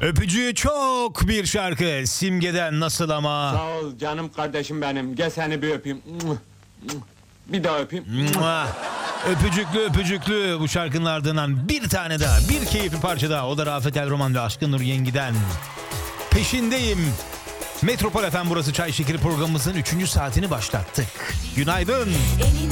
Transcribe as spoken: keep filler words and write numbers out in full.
Öpücüğü çok bir şarkı. Simge'den nasıl ama? Sağ ol canım kardeşim benim. Gel seni bir öpeyim. Bir daha öpeyim. Mua! Öpücüklü öpücüklü bu şarkının ardından bir tane daha, bir keyifli parça daha. O da Rafet El Roman ve Aşkın Nur Yengi'den. Peşindeyim. Metropol F M burası, Çay Şekeri programımızın üçüncü saatini başlattık. Günaydın. Elini